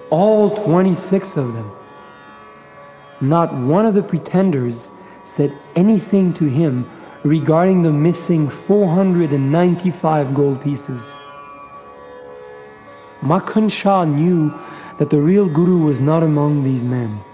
all 26 of them. Not one of the pretenders said anything to him regarding the missing 495 gold pieces. Makhan Shah knew that the real Guru was not among these men.